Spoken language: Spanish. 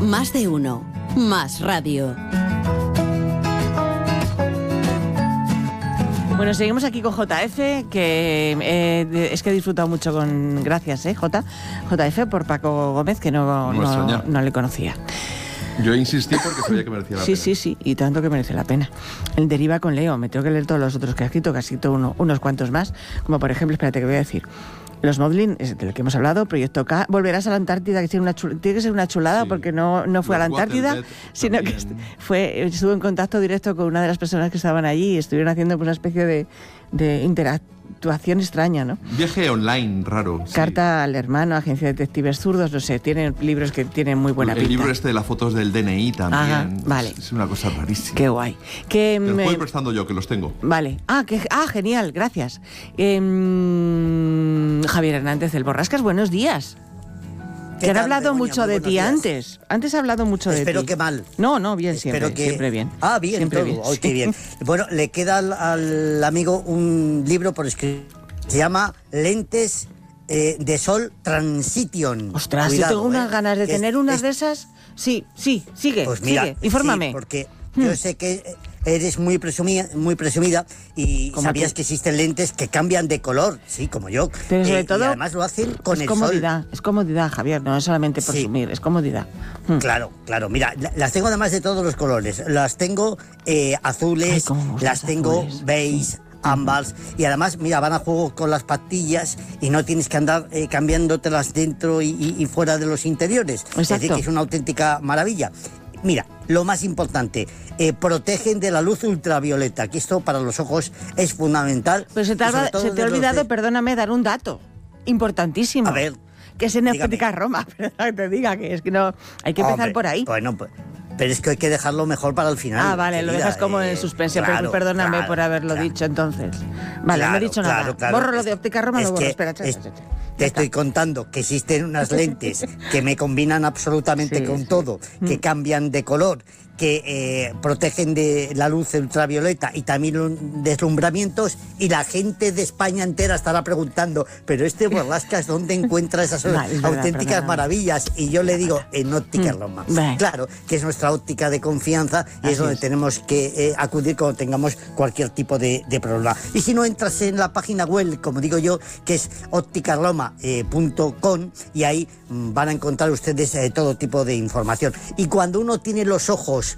Más de uno. Más radio. Bueno, seguimos aquí con JF, que es que he disfrutado mucho con... Gracias, JF, por Paco Gómez, que no le conocía. Yo insistí porque sabía que merecía la pena. Sí, y tanto que merece la pena. El Deriva con Leo, me tengo que leer todos los otros que ha escrito, que ha escrito unos cuantos más, como por ejemplo, espérate que voy a decir... Los Modlin, del que hemos hablado, Proyecto K, volverás a la Antártida, que tiene que ser una chulada, porque no fue a la Antártida, sino que estuvo en contacto directo con una de las personas que estaban allí y estuvieron haciendo pues, una especie de interactuación extraña, ¿no? Viaje online raro. Carta al hermano, Agencia de Detectives Zurdos, no sé, tienen libros que tienen muy buena pinta. El libro de las fotos del DNI también. Ajá, vale. Es una cosa rarísima. Qué guay. Te los voy prestando yo, que los tengo. Vale. Genial, gracias. Javier Hernández del Borrascas, buenos días. Que han hablado mucho de ti antes. Antes ha hablado mucho de ti. Espero que mal. No, bien, siempre bien. Bien, siempre todo. Bien. Oh, qué bien. Bueno, le queda al amigo un libro por escribir. Se llama Lentes de Sol Transition. Ostras, Cuidado, yo tengo unas ganas de tener unas de esas. Sí, sigue, pues mira, sigue, infórmame. Sí, porque yo sé que eres muy presumida y sabías que existen lentes que cambian de color, sí, como yo. Pero sobre todo, y además lo hacen con el comodidad, sol. Es comodidad, Javier, no es solamente presumir, es comodidad. Claro. Mira, las tengo además de todos los colores. Las tengo azules, las tengo beige, ámbar, y además, mira, van a juego con las patillas y no tienes que andar cambiándotelas dentro y fuera de los interiores. Exacto. Es decir, que es una auténtica maravilla. Mira, lo más importante, protegen de la luz ultravioleta, que esto para los ojos es fundamental. Pero se te ha olvidado, perdóname, dar un dato importantísimo. A ver, que es en Óptica Roma, perdón que te diga, que es que no, hay que empezar por ahí. Bueno, pero es que hay que dejarlo mejor para el final. Vale, querida, lo dejas como en suspense, pero perdóname por haberlo dicho entonces. Vale, no he dicho nada. Borro lo de Óptica Roma, lo borro, espera. Te estoy contando que existen unas lentes que me combinan absolutamente con todo, que cambian de color, que protegen de la luz ultravioleta y también deslumbramientos, y la gente de España entera estará preguntando, pero Borrascas, ¿dónde encuentra esas auténticas maravillas? Y yo le digo, en Óptica Roma. Claro, que es nuestra óptica de confianza y es donde tenemos que acudir cuando tengamos cualquier tipo de problema. Y si no, entras en la página web, como digo yo, que es opticaroma.com, y ahí van a encontrar ustedes todo tipo de información. Y cuando uno tiene los ojos